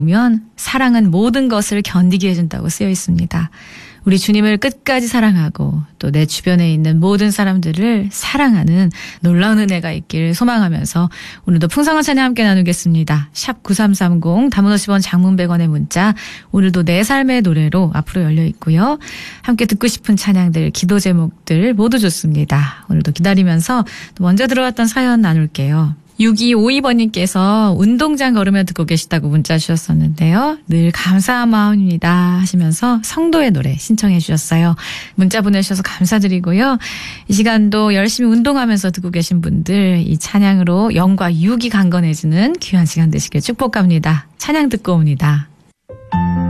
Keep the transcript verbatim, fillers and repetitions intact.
보면 사랑은 모든 것을 견디게 해준다고 쓰여 있습니다. 우리 주님을 끝까지 사랑하고 또 내 주변에 있는 모든 사람들을 사랑하는 놀라운 은혜가 있길 소망하면서 오늘도 풍성한 찬양 함께 나누겠습니다. 샵 구삼삼공 단문 오십 원 장문 백 원의 문자 오늘도 내 삶의 노래로 앞으로 열려 있고요. 함께 듣고 싶은 찬양들 기도 제목들 모두 좋습니다. 오늘도 기다리면서 먼저 들어왔던 사연 나눌게요. 육이오이 번님께서 운동장 걸으며 듣고 계시다고 문자 주셨었는데요. 늘 감사한 마음입니다 하시면서 성도의 노래 신청해 주셨어요. 문자 보내주셔서 감사드리고요. 이 시간도 열심히 운동하면서 듣고 계신 분들 이 찬양으로 영과 육이 강건해지는 귀한 시간 되시길 축복합니다. 찬양 듣고 옵니다.